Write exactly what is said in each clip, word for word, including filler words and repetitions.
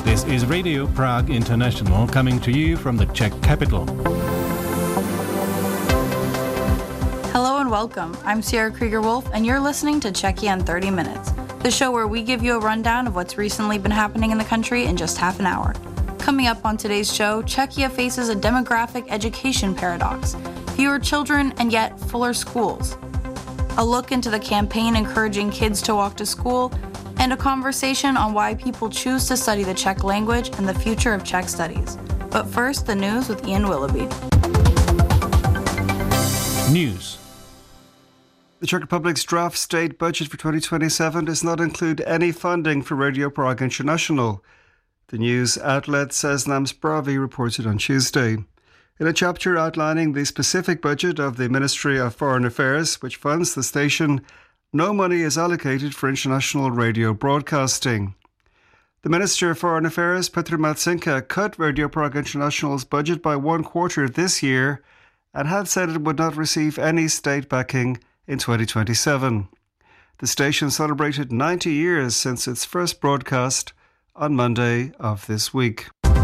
This is Radio Prague International coming to you from the Czech capital. Hello and welcome. I'm Sierra Krieger-Wolf and you're listening to Czechia in thirty minutes, the show where we give you a rundown of what's recently been happening in the country in just half an hour. Coming up on today's show, Czechia faces a demographic education paradox. Fewer children and yet fuller schools. A look into the campaign encouraging kids to walk to school, and a conversation on why people choose to study the Czech language and the future of Czech studies. But first, the news with Ian Willoughby. News. The Czech Republic's draft state budget for twenty twenty-seven does not include any funding for Radio Prague International. The news outlet Seznam Zprávy reported on Tuesday. In a chapter outlining the specific budget of the Ministry of Foreign Affairs, which funds the station, no money is allocated for international radio broadcasting. The Minister of Foreign Affairs, Petr Matsenka, cut Radio Prague International's budget by one quarter this year and had said it would not receive any state backing in twenty twenty-seven. The station celebrated ninety years since its first broadcast on Monday of this week.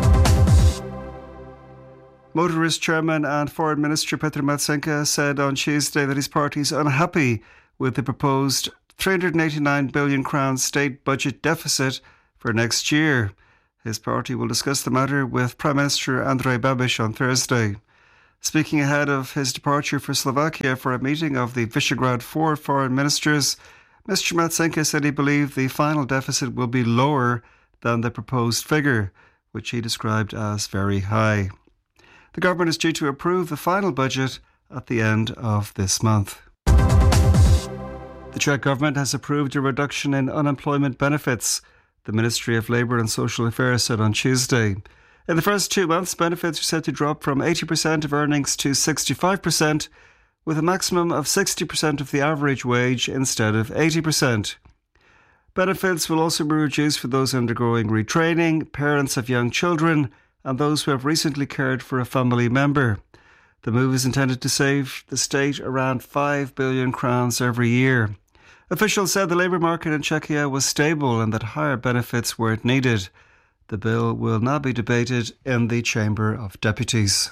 Motorist Chairman and Foreign Minister Petr Matsenka said on Tuesday that his party is unhappy with the proposed three hundred eighty-nine billion crown state budget deficit for next year. His party will discuss the matter with Prime Minister Andrej Babiš on Thursday. Speaking ahead of his departure for Slovakia for a meeting of the Visegrad Four foreign ministers, Mister Matsenka said he believed the final deficit will be lower than the proposed figure, which he described as very high. The government is due to approve the final budget at the end of this month. The Czech government has approved a reduction in unemployment benefits, the Ministry of Labour and Social Affairs said on Tuesday. In the first two months, benefits are set to drop from eighty percent of earnings to sixty-five percent, with a maximum of sixty percent of the average wage instead of eighty percent. Benefits will also be reduced for those undergoing retraining, parents of young children, and those who have recently cared for a family member. The move is intended to save the state around five billion crowns every year. Officials said the labour market in Czechia was stable and that higher benefits weren't needed. The bill will now be debated in the Chamber of Deputies.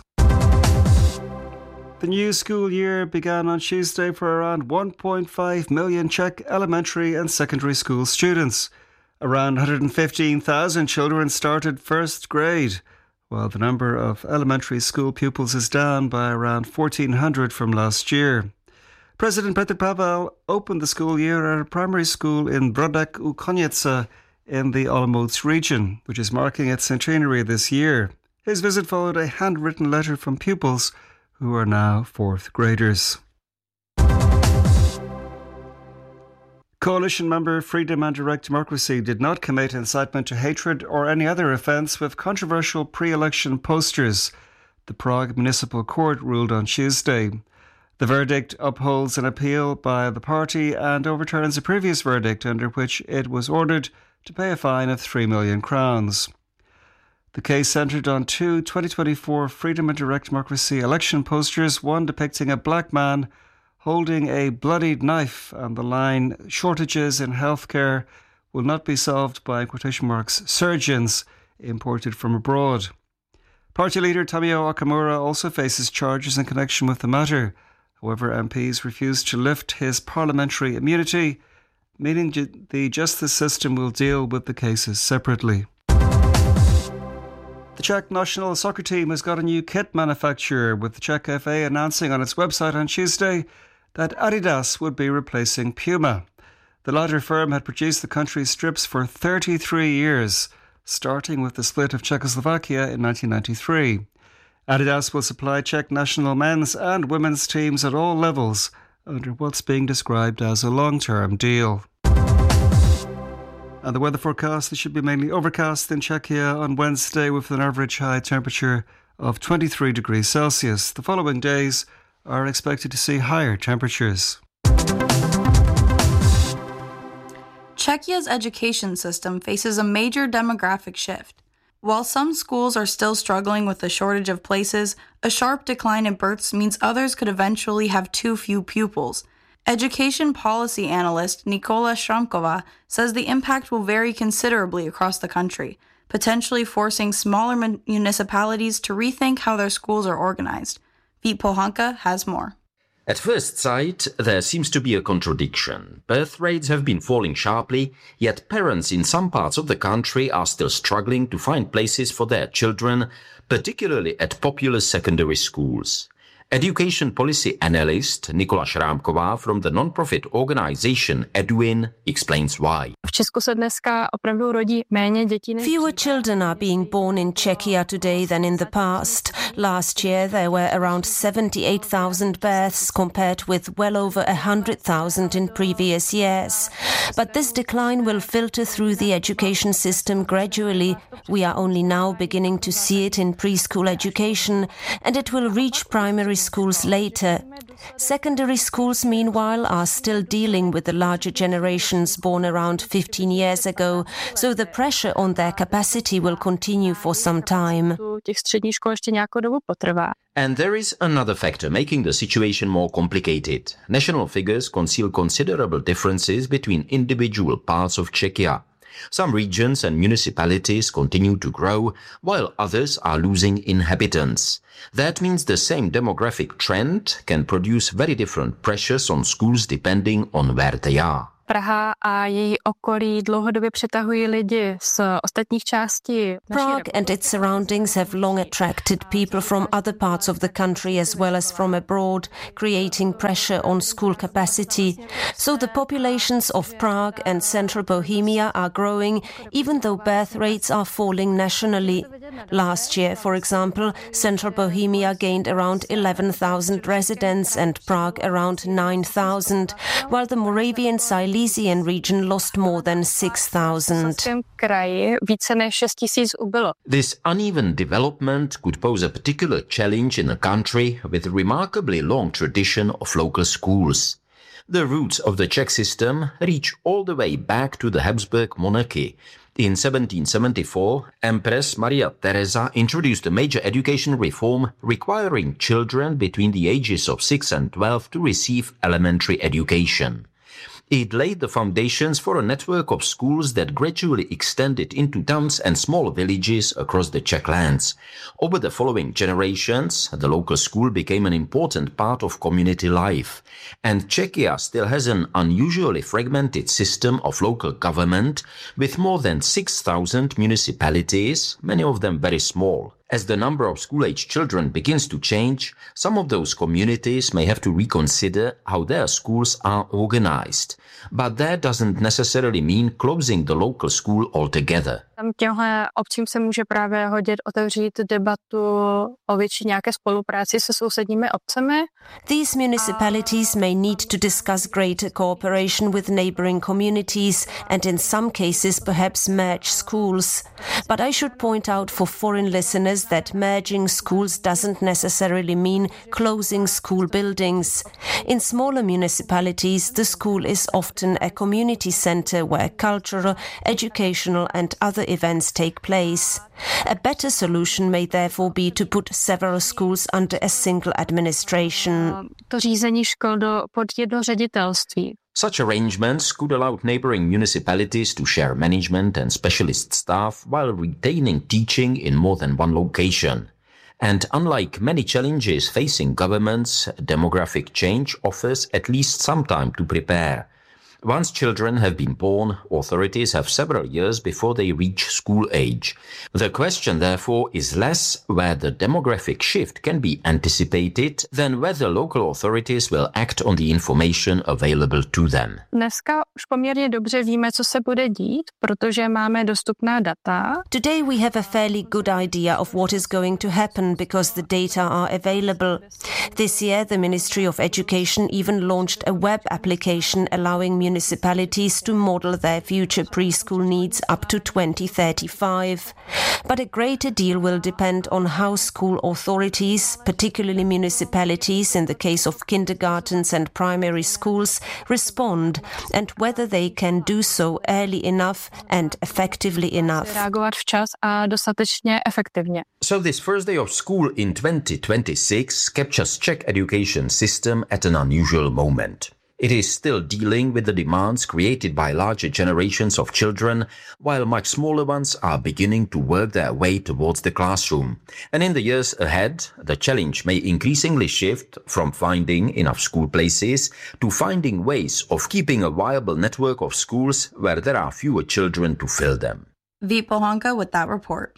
The new school year began on Tuesday for around one point five million Czech elementary and secondary school students. Around one hundred fifteen thousand children started first grade, while the number of elementary school pupils is down by around fourteen hundred from last year. President Petr Pavel opened the school year at a primary school in Brodek u Koněce in the Olomouc region, which is marking its centenary this year. His visit followed a handwritten letter from pupils who are now fourth graders. Coalition member Freedom and Direct Democracy did not commit incitement to hatred or any other offence with controversial pre-election posters, the Prague Municipal Court ruled on Tuesday. The verdict upholds an appeal by the party and overturns a previous verdict under which it was ordered to pay a fine of three million crowns. The case centred on two twenty twenty-four Freedom and Direct Democracy election posters, one depicting a black man holding a bloodied knife and the line, "Shortages in healthcare will not be solved by," quotation marks, "surgeons imported from abroad." Party leader Tomio Okamura also faces charges in connection with the matter. However, M Ps refused to lift his parliamentary immunity, meaning ju- the justice system will deal with the cases separately. The Czech national soccer team has got a new kit manufacturer, with the Czech F A announcing on its website on Tuesday that Adidas would be replacing Puma. The latter firm had produced the country's strips for thirty-three years, starting with the split of Czechoslovakia in nineteen ninety-three. Adidas will supply Czech national men's and women's teams at all levels under what's being described as a long-term deal. And the weather forecast, it should be mainly overcast in Czechia on Wednesday with an average high temperature of twenty-three degrees Celsius. The following days are expected to see higher temperatures. Czechia's education system faces a major demographic shift. While some schools are still struggling with the shortage of places, a sharp decline in births means others could eventually have too few pupils. Education policy analyst Nikola Shramkova says the impact will vary considerably across the country, potentially forcing smaller municipalities to rethink how their schools are organized. Vít Pohanka has more. At first sight, there seems to be a contradiction. Birth rates have been falling sharply, yet parents in some parts of the country are still struggling to find places for their children, particularly at popular secondary schools. Education policy analyst Nikola Šrámková from the non-profit organization Edwin explains why. V Česku se dneska opravdu rodí méně dětí. Fewer children are being born in Czechia today than in the past. Last year there were around seventy-eight thousand births compared with well over one hundred thousand in previous years. But this decline will filter through the education system gradually. We are only now beginning to see it in preschool education, and it will reach primary schools later. Secondary schools, meanwhile, are still dealing with the larger generations born around fifteen years ago, so the pressure on their capacity will continue for some time. And there is another factor making the situation more complicated. National figures conceal considerable differences between individual parts of Czechia. Some regions and municipalities continue to grow, while others are losing inhabitants. That means the same demographic trend can produce very different pressures on schools depending on where they are. Praha a její okolí dlouhodobě přetahují lidi z ostatních částí. Prague and its surroundings have long attracted people from other parts of the country as well as from abroad, creating pressure on school capacity. So the populations of Prague and central Bohemia are growing, even though birth rates are falling nationally. Last year, for example, central Bohemia gained around eleven thousand residents and Prague around nine thousand, while the Moravian Silesian region lost more than six thousand. This uneven development could pose a particular challenge in a country with a remarkably long tradition of local schools. The roots of the Czech system reach all the way back to the Habsburg monarchy. In seventeen seventy-four, Empress Maria Theresa introduced a major education reform requiring children between the ages of six and twelve to receive elementary education. It laid the foundations for a network of schools that gradually extended into towns and small villages across the Czech lands. Over the following generations, the local school became an important part of community life. And Czechia still has an unusually fragmented system of local government with more than six thousand municipalities, many of them very small. As the number of school-age children begins to change, some of those communities may have to reconsider how their schools are organized. But that doesn't necessarily mean closing the local school altogether. Těmhle obcím se může právě hodit otevřít debatu o větší nějaké spolupráci se sousedními obcemi. These municipalities may need to discuss greater cooperation with neighboring communities and in some cases perhaps merge schools. But I should point out for foreign listeners that merging schools doesn't necessarily mean closing school buildings. In smaller municipalities, the school is often a community center where cultural, educational and other events take place. A better solution may therefore be to put several schools under a single administration. To řízení škol do pod jedno ředitelství. Such arrangements could allow neighboring municipalities to share management and specialist staff while retaining teaching in more than one location. And unlike many challenges facing governments, demographic change offers at least some time to prepare. Once children have been born, authorities have several years before they reach school age. The question, therefore, is less where the demographic shift can be anticipated than whether local authorities will act on the information available to them. Dneska už poměrně dobře víme, co se bude dít, protože máme dostupná data. Today we have a fairly good idea of what is going to happen because the data are available. This year, the Ministry of Education even launched a web application allowing municipalities to model their future preschool needs up to twenty thirty-five. But a greater deal will depend on how school authorities, particularly municipalities in the case of kindergartens and primary schools, respond and whether they can do so early enough and effectively enough. Reagovat včas a dostatečně efektivně. So this first day of school in twenty twenty-six captures Czech education system at an unusual moment. It is still dealing with the demands created by larger generations of children, while much smaller ones are beginning to work their way towards the classroom. And in the years ahead, the challenge may increasingly shift from finding enough school places to finding ways of keeping a viable network of schools where there are fewer children to fill them. Vít Pohanka with that report.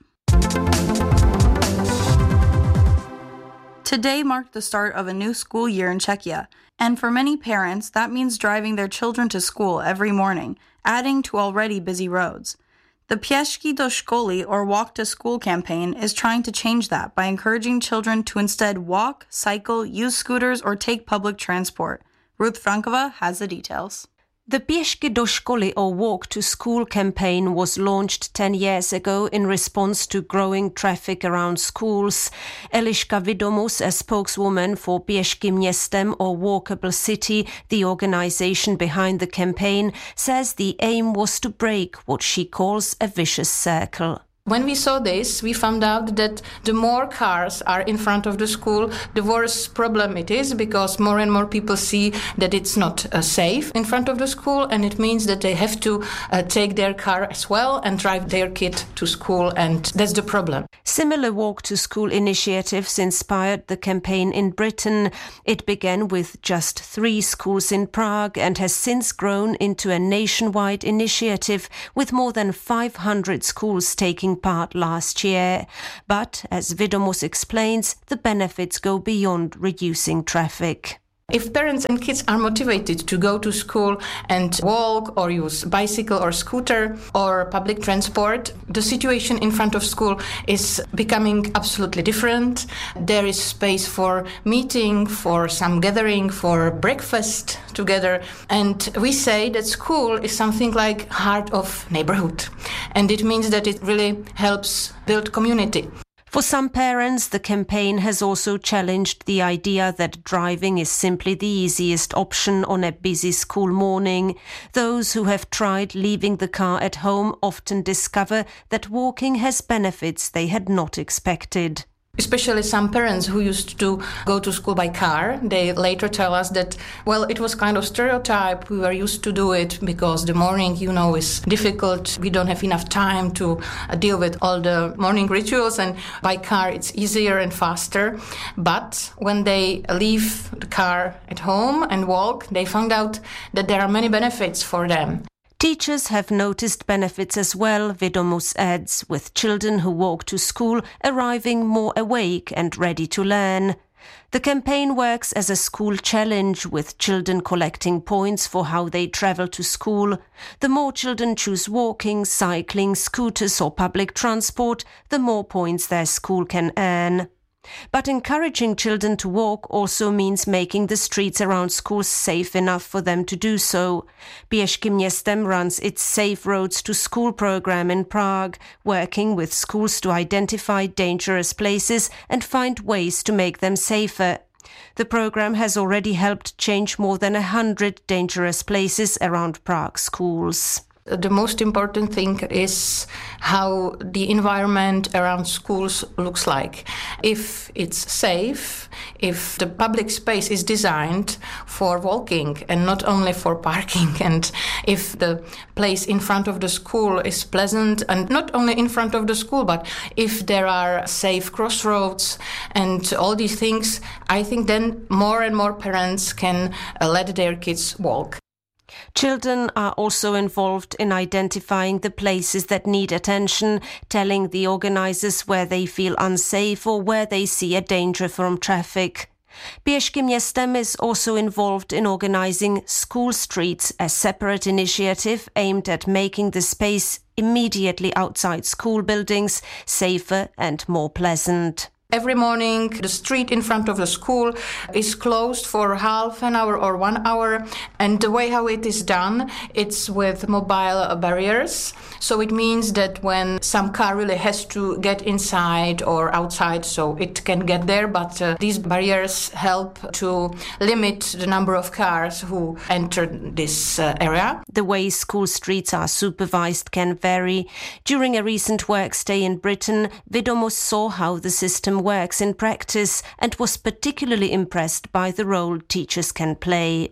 Today marked the start of a new school year in Czechia, and for many parents, that means driving their children to school every morning, adding to already busy roads. The Pěšky do školy, or Walk to School campaign, is trying to change that by encouraging children to instead walk, cycle, use scooters, or take public transport. Ruth Frankova has the details. The Pěšky do školy, or Walk to School campaign was launched ten years ago in response to growing traffic around schools. Eliška Vidomus, a spokeswoman for Pěšky městem, or Walkable City, the organization behind the campaign, says the aim was to break what she calls a vicious circle. When we saw this, we found out that the more cars are in front of the school, the worse problem it is, because more and more people see that it's not uh, safe in front of the school, and it means that they have to uh, take their car as well and drive their kid to school, and that's the problem. Similar Walk to School initiatives inspired the campaign in Britain. It began with just three schools in Prague and has since grown into a nationwide initiative with more than five hundred schools taking part last year. But, as Vidomus explains, the benefits go beyond reducing traffic. If parents and kids are motivated to go to school and walk or use bicycle or scooter or public transport, the situation in front of school is becoming absolutely different. There is space for meeting, for some gathering, for breakfast together. And we say that school is something like heart of neighborhood. And it means that it really helps build community. For some parents, the campaign has also challenged the idea that driving is simply the easiest option on a busy school morning. Those who have tried leaving the car at home often discover that walking has benefits they had not expected. Especially some parents who used to go to school by car, they later tell us that, well, it was kind of stereotype. We were used to do it because the morning, you know, is difficult. We don't have enough time to uh, deal with all the morning rituals, and by car it's easier and faster. But when they leave the car at home and walk, they found out that there are many benefits for them. Teachers have noticed benefits as well, Vidomus adds, with children who walk to school arriving more awake and ready to learn. The campaign works as a school challenge, with children collecting points for how they travel to school. The more children choose walking, cycling, scooters or public transport, the more points their school can earn. But encouraging children to walk also means making the streets around schools safe enough for them to do so. Pěšky městem runs its Safe Roads to School program in Prague, working with schools to identify dangerous places and find ways to make them safer. The program has already helped change more than a hundred dangerous places around Prague schools. The most important thing is how the environment around schools looks like. If it's safe, if the public space is designed for walking and not only for parking, and if the place in front of the school is pleasant, and not only in front of the school, but if there are safe crossroads and all these things, I think then more and more parents can uh, let their kids walk. Children are also involved in identifying the places that need attention, telling the organisers where they feel unsafe or where they see a danger from traffic. Pěšky městem is also involved in organising School Streets, a separate initiative aimed at making the space immediately outside school buildings safer and more pleasant. Every morning, the street in front of the school is closed for half an hour or one hour. And the way how it is done, it's with mobile barriers. So it means that when some car really has to get inside or outside, so it can get there. But uh, these barriers help to limit the number of cars who enter this uh, area. The way school streets are supervised can vary. During a recent work stay in Britain, Vidomus saw how the system works in practice and was particularly impressed by the role teachers can play.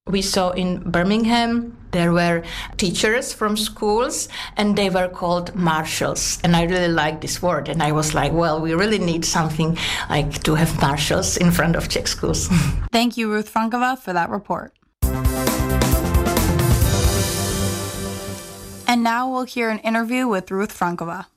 We saw in Birmingham, there were teachers from schools and they were called marshals. And I really liked this word. And I was like, well, we really need something like to have marshals in front of Czech schools. Thank you, Ruth Frankova, for that report. And now we'll hear an interview with Ruth Frankova.